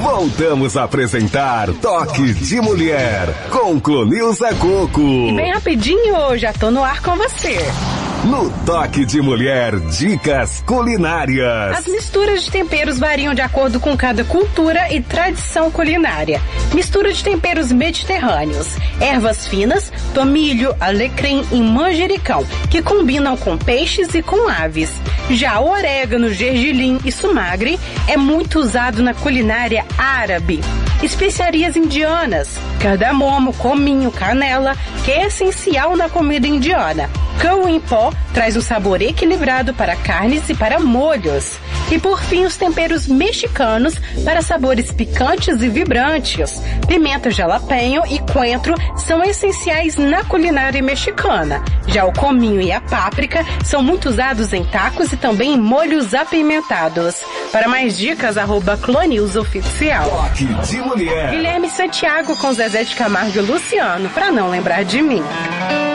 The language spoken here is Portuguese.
Voltamos a apresentar Toque de Mulher com Clonilza Coco. E bem rapidinho, já tô no ar com você. No Toque de Mulher, dicas culinárias. As misturas de temperos variam de acordo com cada cultura e tradição culinária. Mistura de temperos mediterrâneos, ervas finas, tomilho, alecrim e manjericão, que combinam com peixes e com aves. Já o orégano, gergelim e sumagre é muito usado na culinária árabe. Especiarias indianas, cardamomo, cominho, canela, que é essencial na comida indiana. Cão em pó traz um sabor equilibrado para carnes e para molhos. E por fim, os temperos mexicanos para sabores picantes e vibrantes. Pimenta jalapeño e coentro são essenciais na culinária mexicana. Já o cominho e a páprica são muito usados em tacos e também em molhos apimentados. Para mais dicas, @ClonilzaOficial. Toque de Mulher. Guilherme Santiago com Zezé de Camargo e Luciano, para não lembrar de mim.